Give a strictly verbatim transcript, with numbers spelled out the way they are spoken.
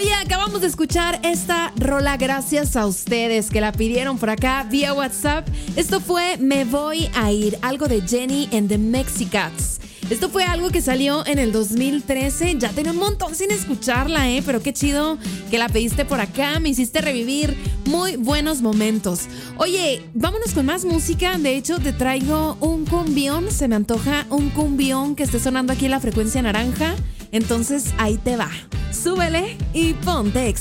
Oye, acabamos de escuchar esta rola gracias a ustedes que la pidieron por acá vía WhatsApp. Esto fue Me Voy a Ir, algo de Jenny and the Mexicats. Esto fue algo que salió en el dos mil trece. Ya tenía un montón sin escucharla, ¿eh? Pero qué chido que la pediste por acá. Me hiciste revivir muy buenos momentos. Oye, vámonos con más música. De hecho, te traigo un cumbión. Se me antoja un cumbión que esté sonando aquí en la frecuencia naranja. Entonces, ahí te va. Súbele y ponte ex.